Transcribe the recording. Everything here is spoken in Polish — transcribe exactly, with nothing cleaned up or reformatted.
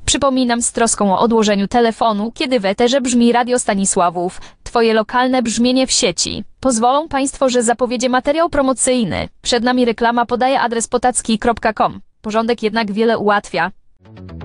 Przypominam z troską o odłożeniu telefonu, kiedy w eterze brzmi Radio Stanisławów, twoje lokalne brzmienie w sieci. Pozwolą państwo, że zapowiedzie materiał promocyjny. Przed nami reklama, podaje adres potacki kropka com. Porządek jednak wiele ułatwia.